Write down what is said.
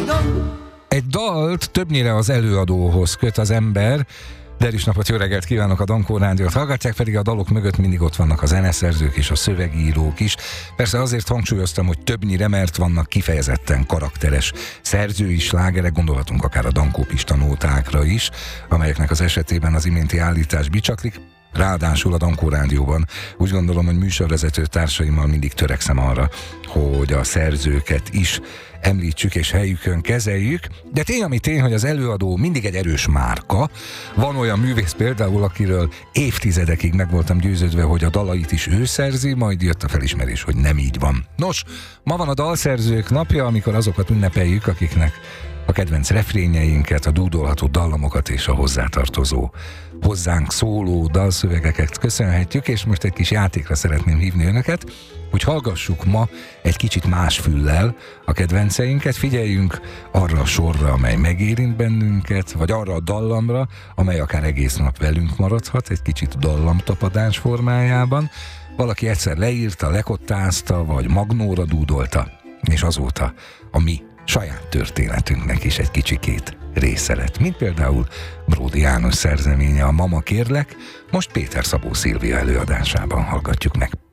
Egy dalt többnyire az előadóhoz köt az ember. Deris napot, jó reggelt kívánok, a Dankó Rádiót hallgatják, pedig a dalok mögött mindig ott vannak a zeneszerzők és a szövegírók is. Persze azért hangsúlyoztam, hogy többnyire, mert vannak kifejezetten karakteres szerzői slágerek, gondolhatunk akár a Dankó Pista nótákra is, amelyeknek az esetében az iménti állítás bicsaklik. Ráadásul a Dankó Rádióban úgy gondolom, hogy műsorvezető társaimmal mindig törekszem arra, hogy a szerzőket is említsük és helyükön kezeljük, de tény, ami tény, hogy az előadó mindig egy erős márka. Van olyan művész például, akiről évtizedekig meg voltam győződve, hogy a dalait is ő szerzi, majd jött a felismerés, hogy nem így van. Nos, ma van a dalszerzők napja, amikor azokat ünnepeljük, akiknek a kedvenc refrényeinket, a dúdolható dallamokat és a hozzátartozó, hozzánk szóló dalszövegeket köszönhetjük, és most egy kis játékra szeretném hívni önöket, hogy hallgassuk ma egy kicsit más füllel a kedvenceinket, figyeljünk arra a sorra, amely megérint bennünket, vagy arra a dallamra, amely akár egész nap velünk maradhat, egy kicsit dallamtapadás formájában. Valaki egyszer leírta, lekottázta, vagy magnóra dúdolta, és azóta a mi saját történetünknek is egy kicsikét része lett, mint például Bródi János szerzeménye, a Mama kérlek, most Péter Szabó Szilvia előadásában hallgatjuk meg.